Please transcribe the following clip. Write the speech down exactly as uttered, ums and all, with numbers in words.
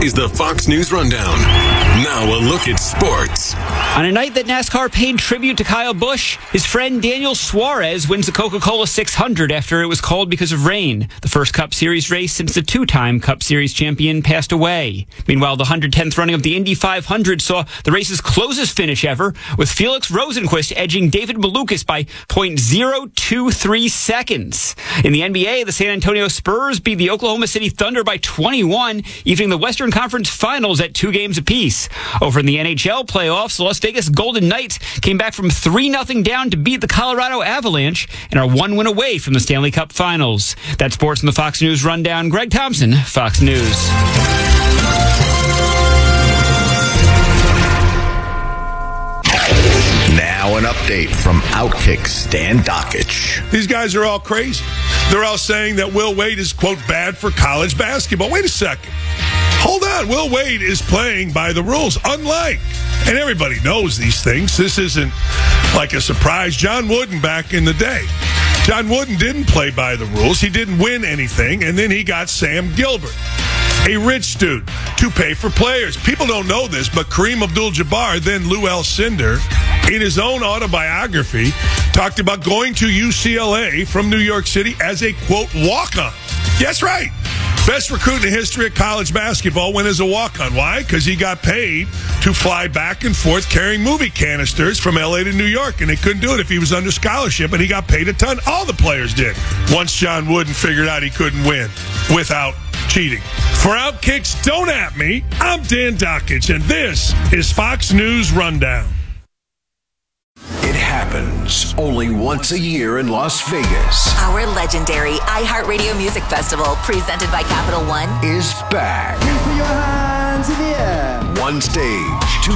is the Fox News Rundown. Now a look at sports. On a night that NASCAR paid tribute to Kyle Busch, his friend Daniel Suarez wins the Coca-Cola six hundred after it was called because of rain. The first Cup Series race since the two-time Cup Series champion passed away. Meanwhile, the one hundred tenth running of the Indy five hundred saw the race's closest finish ever, with Felix Rosenqvist edging David Malukas by point zero two three seconds. In the N B A, the San Antonio Spurs beat the Oklahoma City Thunder by twenty-one, evening the Western Conference Finals at two games apiece. Over in the N H L playoffs, the Las Vegas Golden Knights came back from three nothing down to beat the Colorado Avalanche and are one win away from the Stanley Cup Finals. That's sports in the Fox News Rundown. Greg Thompson, Fox News. Now an update from Outkick Stan Dockich. These guys are all crazy. They're all saying that Will Wade is, quote, bad for college basketball. Wait a second. Hold on. Will Wade is playing by the rules, unlike, and everybody knows these things. This isn't like a surprise. John Wooden back in the day. John Wooden didn't play by the rules. He didn't win anything, and then he got Sam Gilbert, a rich dude, to pay for players. People don't know this, but Kareem Abdul-Jabbar, then Lou Alcindor, in his own autobiography, talked about going to U C L A from New York City as a, quote, walk-on. Yes, right. Best recruit in the history of college basketball went as a walk-on. Why? Because he got paid to fly back and forth carrying movie canisters from L A to New York, and they couldn't do it if he was under scholarship, and he got paid a ton. All the players did. Once John Wooden figured out he couldn't win without cheating. For Outkicks, don't at me. I'm Dan Dockich, and this is Fox News Rundown. It happens only once a year in Las Vegas. Our legendary iHeartRadio Music Festival, presented by Capital One, is back. Please put your hands in the air. One stage, two